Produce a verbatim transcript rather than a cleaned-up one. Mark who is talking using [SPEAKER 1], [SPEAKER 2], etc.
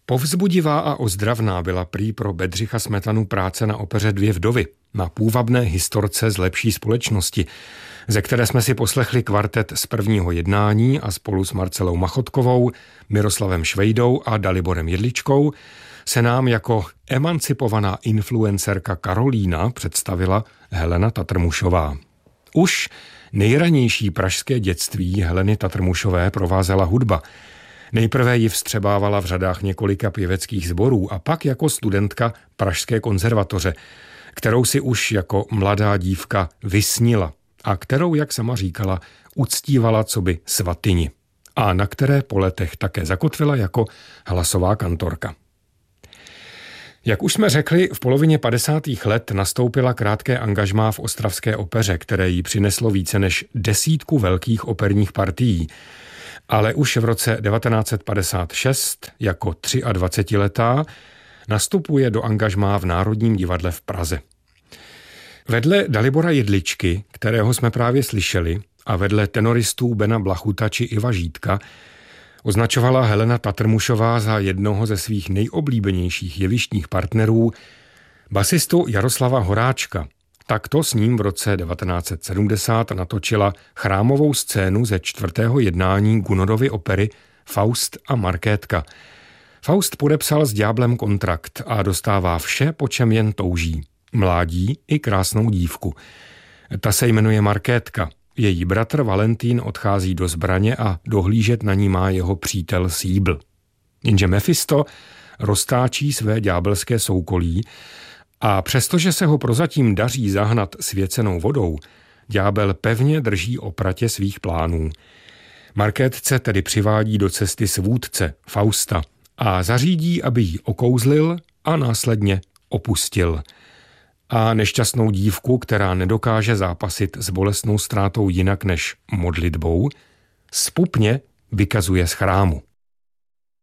[SPEAKER 1] Povzbudivá a ozdravná byla prý pro Bedřicha Smetanu práce na opeře Dvě vdovy, na půvabné historce z lepší společnosti, ze které jsme si poslechli kvartet z prvního jednání a spolu s Marcelou Machotkovou, Miroslavem Švejdou a Daliborem Jedličkou se nám jako emancipovaná influencerka Karolína představila Helena Tatrmušová. Už nejranější pražské dětství Heleny Tatrmušové provázela hudba. Nejprve ji vstřebávala v řadách několika pěveckých sborů a pak jako studentka Pražské konzervatoře, kterou si už jako mladá dívka vysnila a kterou, jak sama říkala, uctívala coby svatyni a na které po letech také zakotvila jako hlasová kantorka. Jak už jsme řekli, v polovině padesátých let nastoupila krátké angažmá v ostravské opeře, které jí přineslo více než desítku velkých operních partií. Ale už v roce devatenáct set padesát šest jako dvacetiletá nastupuje do angažmá v Národním divadle v Praze. Vedle Dalibora Jedličky, kterého jsme právě slyšeli, a vedle tenoristů Bena Blachuta či Iva Žítka, označovala Helena Tatrmušová za jednoho ze svých nejoblíbenějších jevištních partnerů basistu Jaroslava Horáčka. Takto s ním v roce devatenáct set sedmdesát natočila chrámovou scénu ze čtvrtého jednání Gounodovy opery Faust a Markétka. Faust podepsal s ďáblem kontrakt a dostává vše, po čem jen touží. Mládí i krásnou dívku. Ta se jmenuje Markétka. Její bratr Valentín odchází do zbraně a dohlížet na ní má jeho přítel Síbl. Jenže Mefisto roztáčí své ďábelské soukolí a přestože se ho prozatím daří zahnat svěcenou vodou, ďábel pevně drží opratě svých plánů. Markétce tedy přivádí do cesty svůdce Fausta a zařídí, aby ji okouzlil a následně opustil. A nešťastnou dívku, která nedokáže zápasit s bolestnou ztrátou jinak než modlitbou, zpupně vykazuje z chrámu.